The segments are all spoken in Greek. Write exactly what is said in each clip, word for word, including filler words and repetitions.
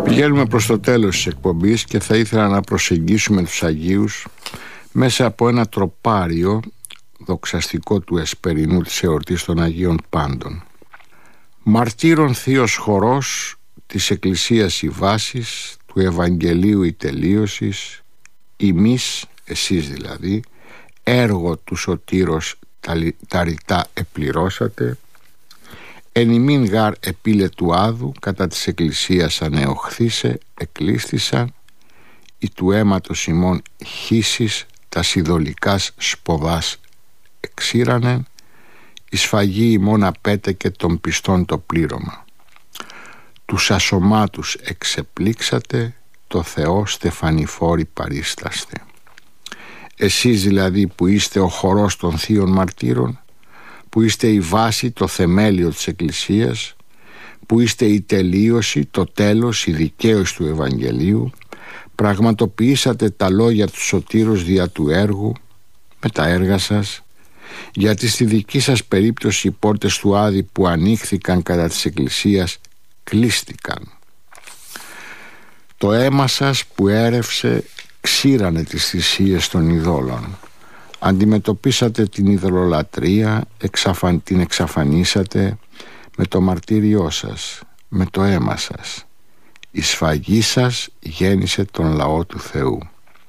Πηγαίνουμε προς το τέλος της εκπομπής και θα ήθελα να προσεγγίσουμε τους Αγίους μέσα από ένα τροπάριο δοξαστικό του Εσπερινού της εορτής των Αγίων Πάντων. Μαρτύρων θείος χορός της Εκκλησίας η βάσης, του Ευαγγελίου η τελείωσης, ημείς, εσείς δηλαδή, έργο του σωτήρος τα ρητά επληρώσατε, εν ημίν γάρ επίλε του άδου, κατά της Εκκλησίας ανεοχθήσε, εκλίστησαν, η του αίματος ημών χύσεις, τα σιδωλικάς σποδάς εξήρανεν, η σφαγή ημών απέτεκε των πιστών το πλήρωμα. Τους ασωμάτους εξεπλήξατε, το Θεό στεφανιφόροι παρίσταστε. Εσείς δηλαδή που είστε ο χορός των θείων μαρτύρων, που είστε η βάση, το θεμέλιο της Εκκλησίας, που είστε η τελείωση, το τέλος, η δικαίωση του Ευαγγελίου, πραγματοποιήσατε τα λόγια του σωτήρος δια του έργου με τα έργα σας, γιατί στη δική σας περίπτωση οι πόρτες του Άδη που ανοίχθηκαν κατά της Εκκλησίας κλείστηκαν. Το αίμα σας που έρευσε ξήρανε τις θυσίες των ειδόλων. Αντιμετωπίσατε την ειδωλολατρία, εξαφαν, την εξαφανίσατε με το μαρτύριό σας, με το αίμα σας. Η σφαγή σας γέννησε τον λαό του Θεού.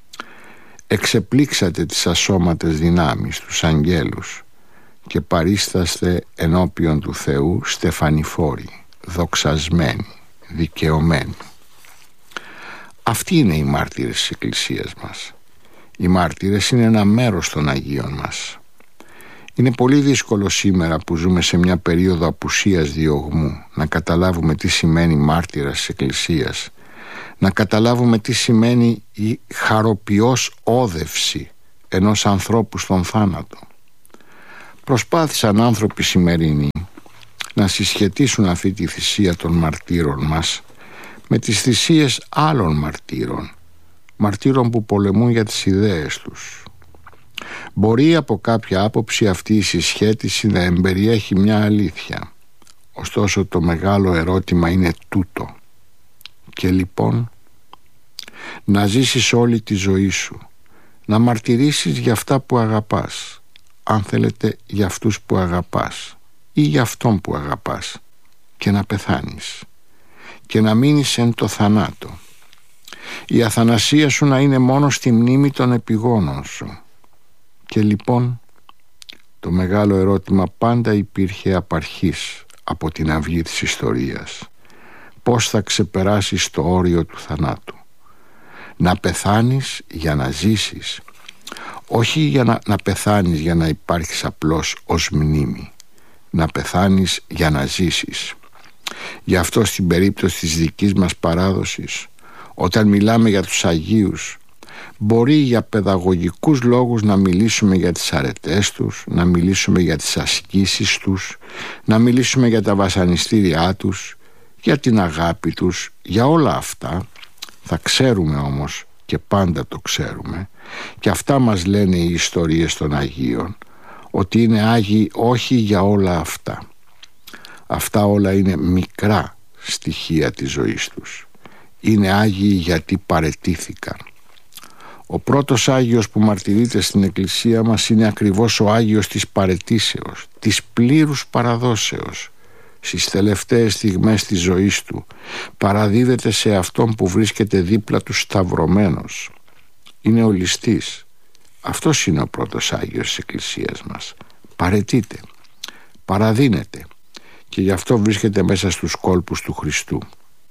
Εξεπλήξατε τις ασώματες δυνάμεις, τους αγγέλους, και παρίσταστε ενώπιον του Θεού στεφανιφόροι, δοξασμένοι, δικαιωμένοι. Αυτοί είναι οι μάρτυρες της Εκκλησίας μας. Οι μάρτυρες είναι ένα μέρος των Αγίων μας. Είναι πολύ δύσκολο σήμερα που ζούμε σε μια περίοδο απουσίας διωγμού να καταλάβουμε τι σημαίνει μάρτυρας της Εκκλησίας, να καταλάβουμε τι σημαίνει η χαροποιός όδευση ενός ανθρώπου στον θάνατο. Προσπάθησαν άνθρωποι σημερινοί να συσχετίσουν αυτή τη θυσία των μαρτύρων μας με τις θυσίες άλλων μαρτύρων, μαρτύρων που πολεμούν για τις ιδέες τους. Μπορεί από κάποια άποψη αυτή η συσχέτιση να εμπεριέχει μια αλήθεια. Ωστόσο το μεγάλο ερώτημα είναι τούτο. Και λοιπόν, να ζήσεις όλη τη ζωή σου, να μαρτυρήσεις για αυτά που αγαπάς, αν θέλετε για αυτούς που αγαπάς ή για αυτόν που αγαπάς, και να πεθάνεις και να μείνεις εν το θανάτο. Η αθανασία σου να είναι μόνο στη μνήμη των επιγόνων σου. Και λοιπόν το μεγάλο ερώτημα πάντα υπήρχε απαρχής από την αυγή της ιστορίας. Πώς θα ξεπεράσεις το όριο του θανάτου? Να πεθάνεις για να ζήσεις, όχι για να, να πεθάνεις για να υπάρχεις απλώς ως μνήμη. Να πεθάνεις για να ζήσεις. Γι' αυτό στην περίπτωση της δικής μας παράδοσης, όταν μιλάμε για τους Αγίους, μπορεί για παιδαγωγικούς λόγους να μιλήσουμε για τις αρετές τους, να μιλήσουμε για τις ασκήσεις τους, να μιλήσουμε για τα βασανιστήριά τους, για την αγάπη τους, για όλα αυτά. Θα ξέρουμε όμως, και πάντα το ξέρουμε, και αυτά μας λένε οι ιστορίες των Αγίων, ότι είναι Άγιοι όχι για όλα αυτά. Αυτά όλα είναι μικρά στοιχεία της ζωής τους. Είναι Άγιοι γιατί παραιτήθηκαν. Ο πρώτος Άγιος που μαρτυρείται στην Εκκλησία μας είναι ακριβώς ο Άγιος της παραιτήσεως, της πλήρους παραδόσεως. Στις τελευταίες στιγμές της ζωής του παραδίδεται σε αυτόν που βρίσκεται δίπλα του σταυρωμένος. Είναι ο ληστής. Αυτός είναι ο πρώτος Άγιος της Εκκλησίας μας. Παραιτείται, παραδίνεται, και γι' αυτό βρίσκεται μέσα στους κόλπους του Χριστού.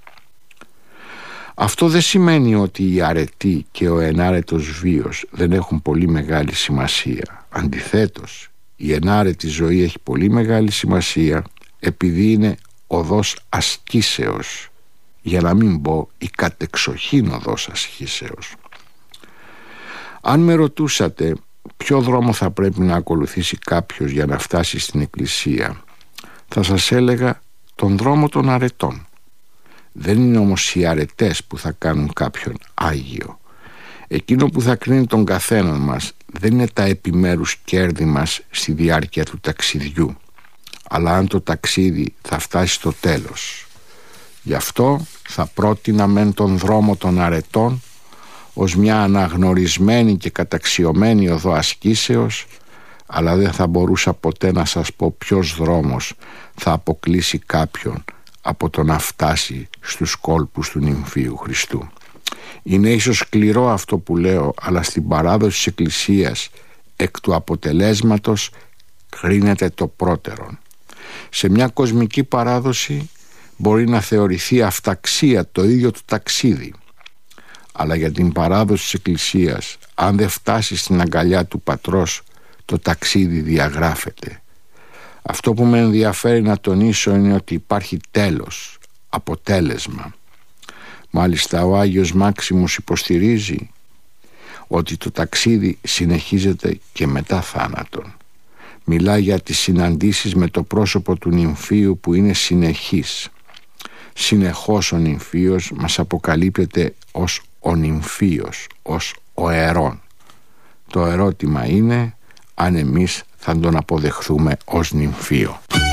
Αυτό δεν σημαίνει ότι η αρετή και ο ενάρετος βίος δεν έχουν πολύ μεγάλη σημασία. Αντιθέτως, η ενάρετη ζωή έχει πολύ μεγάλη σημασία επειδή είναι οδός ασκήσεως, για να μην πω η κατεξοχήν οδός ασκήσεως. Αν με ρωτούσατε ποιο δρόμο θα πρέπει να ακολουθήσει κάποιος για να φτάσει στην Εκκλησία, θα σας έλεγα τον δρόμο των αρετών. Δεν είναι όμως οι αρετές που θα κάνουν κάποιον Άγιο. Εκείνο που θα κρίνει τον καθέναν μας δεν είναι τα επιμέρους κέρδη μας στη διάρκεια του ταξιδιού, αλλά αν το ταξίδι θα φτάσει στο τέλος. Γι' αυτό θα πρότεινα μεν τον δρόμο των αρετών ως μια αναγνωρισμένη και καταξιωμένη οδό ασκήσεως, αλλά δεν θα μπορούσα ποτέ να σας πω ποιος δρόμος θα αποκλείσει κάποιον από το να φτάσει στους κόλπους του νυμφίου Χριστού. Είναι ίσως σκληρό αυτό που λέω, αλλά στην παράδοση της Εκκλησίας εκ του αποτελέσματος κρίνεται το πρώτερον. Σε μια κοσμική παράδοση μπορεί να θεωρηθεί αυταξία το ίδιο το ταξίδι, αλλά για την παράδοση της Εκκλησίας, αν δεν φτάσει στην αγκαλιά του Πατρός, το ταξίδι διαγράφεται. Αυτό που με ενδιαφέρει να τονίσω είναι ότι υπάρχει τέλος, αποτέλεσμα. Μάλιστα ο Άγιος Μάξιμος υποστηρίζει ότι το ταξίδι συνεχίζεται και μετά θάνατον. Μιλά για τις συναντήσεις με το πρόσωπο του νυμφίου που είναι συνεχής. Συνεχώς ο νυμφίος μας αποκαλύπτεται ως ο νυμφίος, ως ο ερών. Το ερώτημα είναι αν εμείς θα τον αποδεχθούμε ως νυμφίο.